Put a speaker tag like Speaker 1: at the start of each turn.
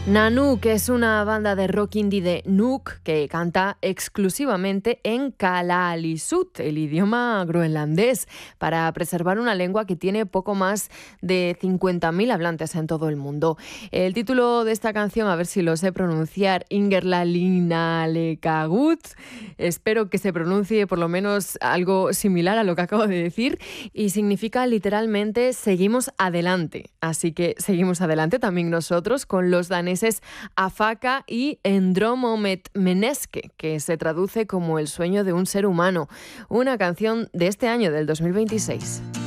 Speaker 1: Nanook es una banda de rock indie de Nuuk que canta exclusivamente en Kalaallisut, el idioma groenlandés, para preservar una lengua que tiene poco más de 50.000 hablantes en todo el mundo. El título de esta canción, a ver si lo sé pronunciar, Ingerlalinalekagut, espero que se pronuncie por lo menos algo similar a lo que acabo de decir, y significa literalmente seguimos adelante. Así que seguimos adelante también nosotros con los daneses Afaka y Endromometmeneske, que se traduce como el sueño de un ser humano, una canción de este año, del 2026.